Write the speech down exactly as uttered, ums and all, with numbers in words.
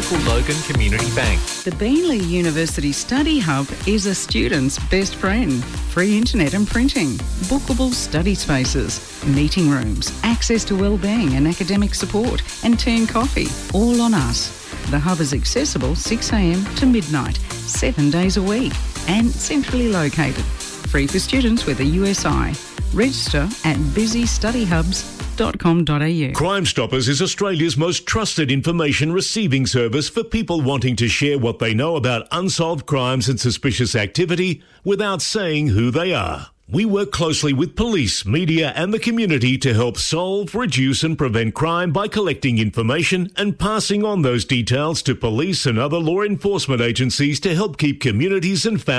local Logan Community Bank. The Beenleigh University Study Hub is a student's best friend. Free internet and printing, bookable study spaces, meeting rooms, access to wellbeing and academic support, and tea and coffee, all on us. The hub is accessible six a m to midnight, seven days a week, and centrally located. Free for students with a U S I. Register at busy study hubs dot com dot a u. Crime Stoppers is Australia's most trusted information receiving service for people wanting to share what they know about unsolved crimes and suspicious activity without saying who they are. We work closely with police, media and the community to help solve, reduce and prevent crime by collecting information and passing on those details to police and other law enforcement agencies to help keep communities and families